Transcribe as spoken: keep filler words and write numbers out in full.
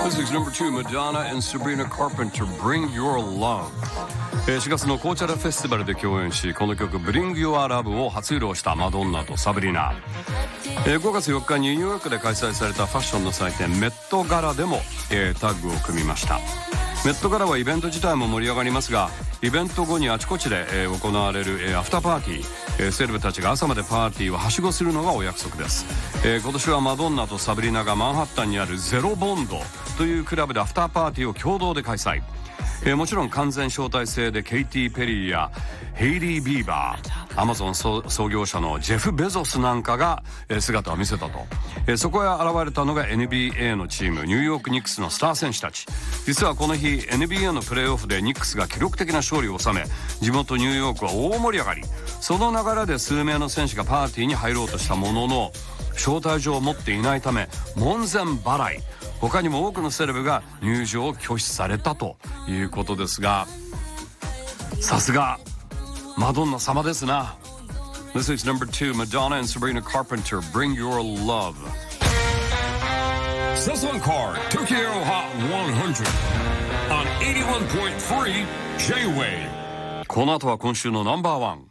This is number two, Madonna and Sabrina Carpenter, Bring Your Love。えー、しがつのコーチャラフェスティバルで共演し、この曲 Bring Your Love を初披露したマドンナとサブリナ。えー、ごがつよっかにニューヨークで開催されたファッションの祭典メットガラでも、えー、タッグを組みました。メットガラはイベント自体も盛り上がりますが、イベント後にあちこちで、えー、行われる、えー、アフターパーティー、えー、セレブたちが朝までパーティーをはしごするのがお約束です。えー、今年はマドンナとサブリナがマンハッタンにあるゼロボンドというクラブでアフターパーティーを共同で開催。えー、もちろん完全招待制でケイティ・ペリーやヘイリー・ビーバー、アマゾン創業者のジェフ・ベゾスなんかが、えー、姿を見せたと。えー、そこへ現れたのが エヌビーエー のチームニューヨークニックスのスター選手たち。実はこの日 エヌビーエー のプレーオフでニックスが記録的な勝利を収め、地元ニューヨークは大盛り上がり。その流れで数名の選手がパーティーに入ろうとしたものの、招待状を持っていないため門前払い。他にも多くのセレブが入場を拒否されたということですが、さすがマドンナ様ですな。 This is number two, Madonna and Sabrina Carpenter, Bring Your Love。 Sasankar Tokyo Hot ひゃく on エイティワンポイントスリー J-Wave。 この後は今週のナンバーワン。